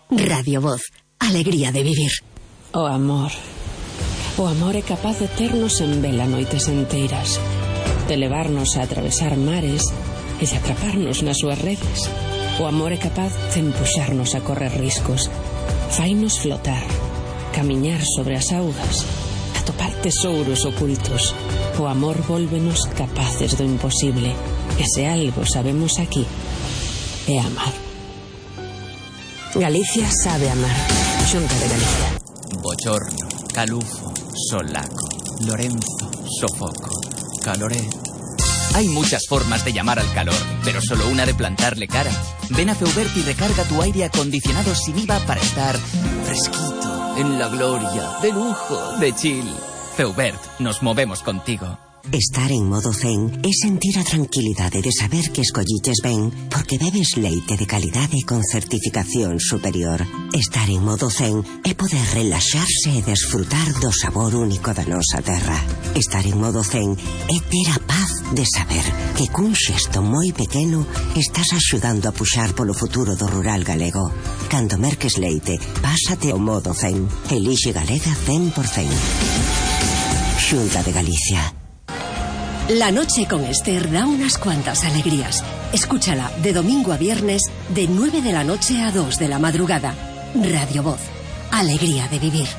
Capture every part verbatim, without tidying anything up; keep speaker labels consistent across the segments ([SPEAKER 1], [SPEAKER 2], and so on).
[SPEAKER 1] Radio Voz, alegría de vivir.
[SPEAKER 2] O amor. O amor é capaz de ternos en vela noites enteiras, de levarnos a atravesar mares e de atraparnos nas súas redes. O amor é capaz de empuxarnos a correr riscos, fainos flotar, camiñar sobre as augas, atopar tesouros ocultos. O amor vólvenos capaces do imposible, e se algo sabemos aquí é amar. Galicia sabe amar. Xunta de Galicia.
[SPEAKER 3] Bochorno, calufo, solaco, Lorenzo, sofoco, caloré. Hay muchas formas de llamar al calor, pero solo una de plantarle cara. Ven a Feubert y recarga tu aire acondicionado sin I V A para estar fresquito, en la gloria, de lujo, de chill. Feubert, nos movemos contigo.
[SPEAKER 4] Estar en modo zen é sentir a tranquilidade de saber que escolliches ben porque bebes leite de calidade con certificación superior. Estar en modo zen é poder relaxarse e desfrutar do sabor único da nosa terra. Estar en modo zen é ter a paz de saber que cun xesto moi pequeno estás axudando a puxar polo futuro do rural galego. Cando merques leite, pásate ao modo zen. Elixe Galega cen por cen. Xunta de Galicia.
[SPEAKER 1] La noche con Esther da unas cuantas alegrías. Escúchala de domingo a viernes de nueve de la noche a dos de la madrugada. Radio Voz, alegría de vivir.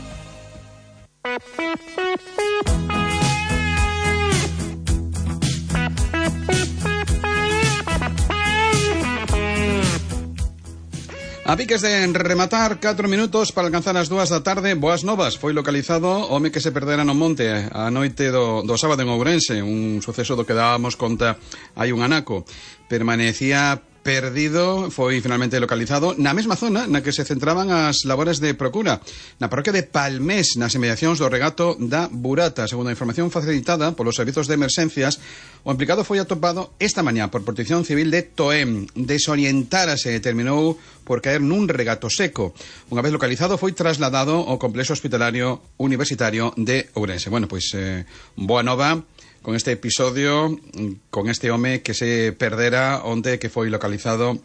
[SPEAKER 5] A piques de rematar, catro minutos para alcanzar as dúas da tarde. Boas novas, foi localizado o home que se perdera no monte a noite do, do sábado en Ourense, un suceso do que dábamos conta hai un anaco. Permanecía perdido, foi finalmente localizado na mesma zona na que se centraban as labores de procura, na parroquia de Palmés, nas inmediacións do regato da Burata. Segundo a información facilitada polos servizos de emerxencias, o implicado foi atopado esta mañá por Protección Civil de Toén. Desorientárase e terminou por caer nun regato seco. Unha vez localizado, foi trasladado ao complexo hospitalario universitario de Ourense. Bueno, pois, eh, boa nova con este episodio, con este home que se perdera onde que foi localizado,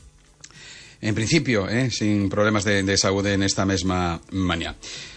[SPEAKER 5] en principio, eh, sin problemas de, de saúde nesta mesma mañá.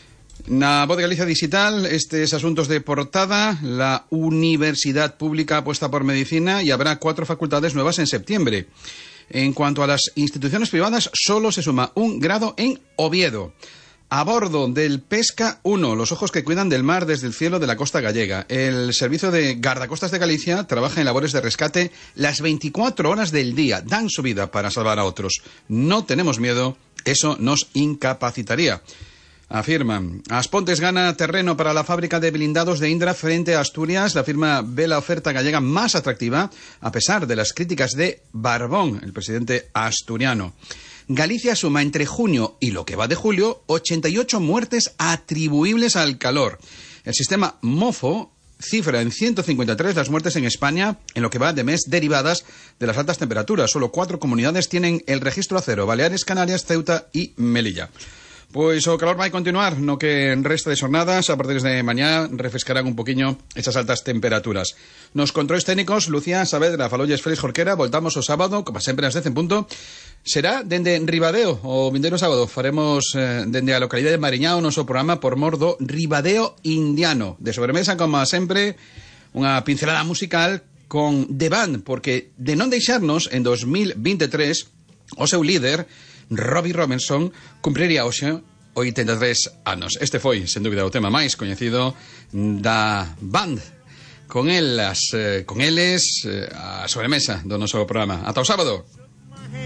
[SPEAKER 5] Na Voz de Galicia Digital, estes asuntos de portada, la Universidad Pública apuesta por medicina y habrá cuatro facultades nuevas en septiembre. En cuanto a las instituciones privadas, solo se suma un grado en Oviedo. A bordo del Pesca uno, los ojos que cuidan del mar desde el cielo de la costa gallega. El Servicio de Guardacostas de Galicia trabaja en labores de rescate las veinticuatro horas del día. Dan su vida para salvar a otros. No tenemos miedo, eso nos incapacitaría. Afirman. Aspontes gana terreno para la fábrica de blindados de Indra frente a Asturias. La firma ve la oferta gallega más atractiva a pesar de las críticas de Barbón, el presidente asturiano. Galicia suma entre junio y lo que va de julio ochenta y ocho muertes atribuibles al calor. El sistema MOFO cifra en ciento cincuenta y tres las muertes en España en lo que va de mes derivadas de las altas temperaturas. Solo cuatro comunidades tienen el registro a cero: Baleares, Canarias, Ceuta y Melilla. Pois o calor vai continuar no que resta de xornadas. A partir de mañá refrescarán un poquinho esas altas temperaturas. Nos controis técnicos, Lucía Saavedra, falolles Félix Jorquera. Voltamos o sábado, como sempre ás dez en punto. Será dende Ribadeo o vindeiro sábado. Faremos eh, dende a localidade de Mariñao o noso programa por mor do Ribadeo Indiano. De sobremesa, como sempre, unha pincelada musical con The Band, porque de non deixarnos en dos mil veintitrés o seu líder Robbie Robinson cumpriría hoxe oitenta e tres anos. Este foi, sen dúbida, o tema máis coñecido da Band. Con elas, eh, con eles, eh, a sobremesa do noso programa. Ata o sábado.